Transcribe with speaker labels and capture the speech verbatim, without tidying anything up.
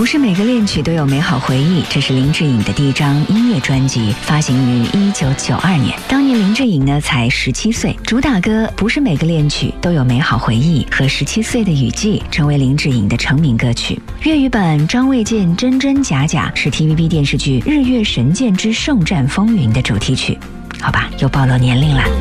Speaker 1: 不是每个恋曲都有美好回忆，这是林志颖的第一张音乐专辑，发行于一九九二年。当年林志颖呢才十七岁，主打歌《不是每个恋曲都有美好回忆》和十七岁的雨季成为林志颖的成名歌曲。粤语版张卫健真真假假是 T V B 电视剧《日月神剑之圣战风云》的主题曲。好吧，又暴露年龄了。